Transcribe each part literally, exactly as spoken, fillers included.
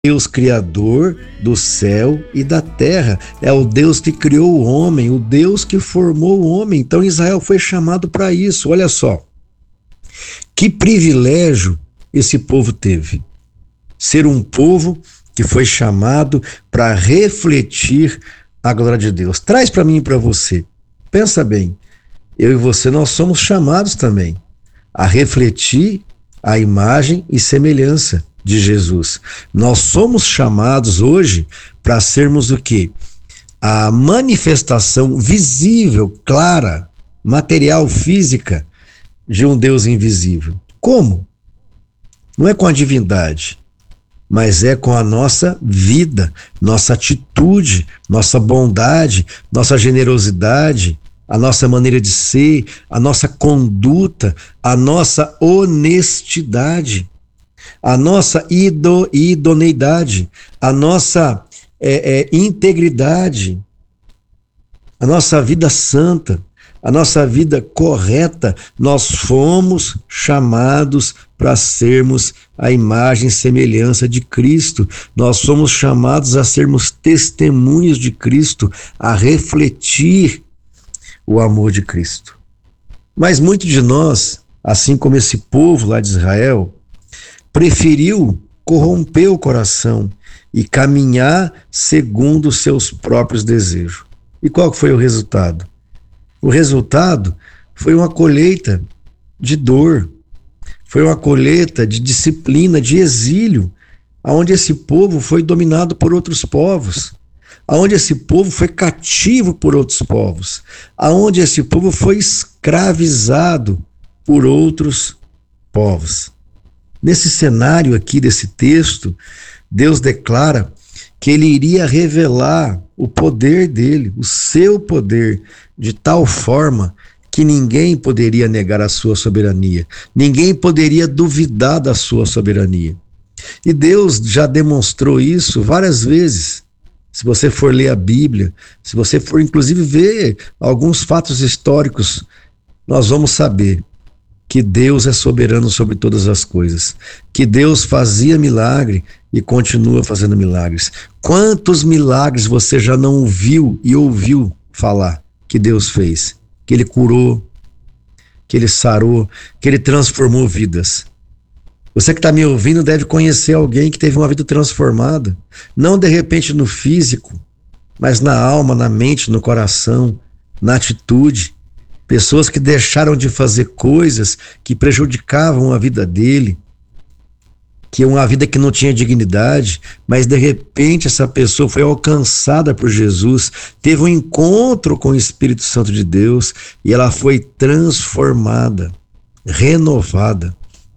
Deus criador do céu e da terra, é o Deus que criou o homem, o Deus que formou o homem. Então Israel foi chamado para isso. Olha só, que privilégio esse povo teve. Ser um povo que foi chamado para refletir a glória de Deus. Traz para mim e para você. Pensa bem, eu e você, nós somos chamados também a refletir a imagem e semelhança de Jesus. Nós somos chamados hoje para sermos o quê? A manifestação visível, clara, material, física de um Deus invisível. Como? Não é com a divindade, mas é com a nossa vida, nossa atitude, nossa bondade, nossa generosidade, a nossa maneira de ser, a nossa conduta, a nossa honestidade, a nossa ido, idoneidade, a nossa é, é, integridade, a nossa vida santa, a nossa vida correta. Nós fomos chamados para sermos a imagem e semelhança de Cristo. Nós somos chamados a sermos testemunhos de Cristo, a refletir o amor de Cristo. Mas muito de nós, assim como esse povo lá de Israel, preferiu corromper o coração e caminhar segundo os seus próprios desejos. E qual foi o resultado? O resultado foi uma colheita de dor, foi uma colheita de disciplina, de exílio, onde esse povo foi dominado por outros povos, aonde esse povo foi cativo por outros povos, aonde esse povo foi escravizado por outros povos. Nesse cenário aqui desse texto, Deus declara que ele iria revelar o poder dele, o seu poder, de tal forma que ninguém poderia negar a sua soberania, ninguém poderia duvidar da sua soberania. E Deus já demonstrou isso várias vezes. Se você for ler a Bíblia, se você for inclusive ver alguns fatos históricos, nós vamos saber que Deus é soberano sobre todas as coisas, que Deus fazia milagre e continua fazendo milagres. Quantos milagres você já não viu e ouviu falar que Deus fez? Que ele curou, que ele sarou, que ele transformou vidas. Você que está me ouvindo deve conhecer alguém que teve uma vida transformada, não de repente no físico, mas na alma, na mente, no coração, na atitude. Pessoas que deixaram de fazer coisas que prejudicavam a vida dele, que é uma vida que não tinha dignidade, mas de repente essa pessoa foi alcançada por Jesus, teve um encontro com o Espírito Santo de Deus e ela foi transformada, renovada.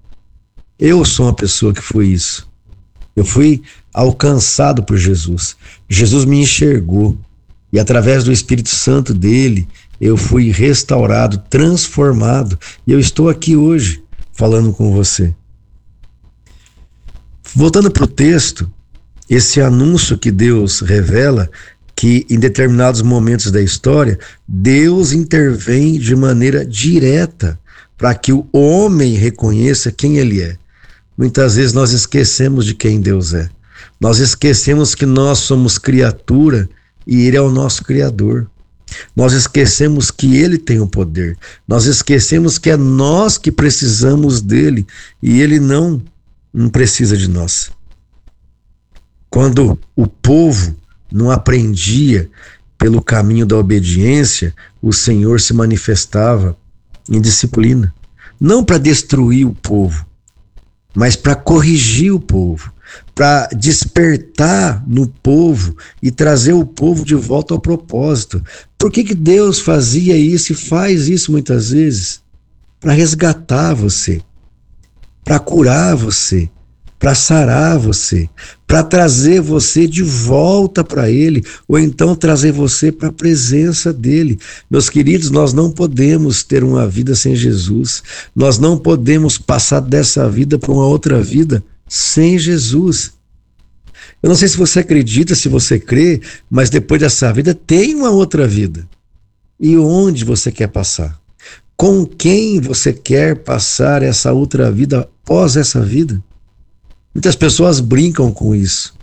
Eu sou uma pessoa que foi isso. Eu fui alcançado por Jesus. Jesus me enxergou e através do Espírito Santo dele, eu fui restaurado, transformado, e eu estou aqui hoje falando com você. Voltando para o texto, esse anúncio que Deus revela, que em determinados momentos da história, Deus intervém de maneira direta para que o homem reconheça quem ele é. Muitas vezes nós esquecemos de quem Deus é. Nós esquecemos que nós somos criatura e ele é o nosso Criador. Nós esquecemos que ele tem o poder. Nós esquecemos que é nós que precisamos dele e ele não, não precisa de nós. Quando o povo não aprendia pelo caminho da obediência, o Senhor se manifestava em disciplina. Não para destruir o povo, mas para corrigir o povo, para despertar no povo e trazer o povo de volta ao propósito. Por que que Deus fazia isso e faz isso muitas vezes? Para resgatar você, para curar você, para sarar você, para trazer você de volta para ele, ou então trazer você para a presença dele. Meus queridos, nós não podemos ter uma vida sem Jesus, nós não podemos passar dessa vida para uma outra vida sem Jesus. Eu não sei se você acredita, se você crê, mas depois dessa vida tem uma outra vida. E onde você quer passar? Com quem você quer passar essa outra vida após essa vida? Muitas pessoas brincam com isso.